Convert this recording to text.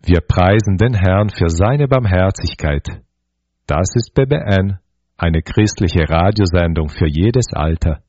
Wir preisen den Herrn für seine Barmherzigkeit. Das ist BBN, eine christliche Radiosendung für jedes Alter.